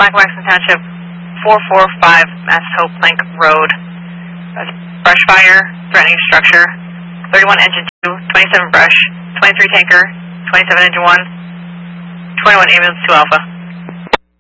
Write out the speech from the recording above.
Black Waxman Township, 445 Mass Hope Plank Road. Brush fire, threatening structure, 31 engine 2, 27 brush, 23 tanker, 27 engine 1, 21 ambulance 2 Alpha.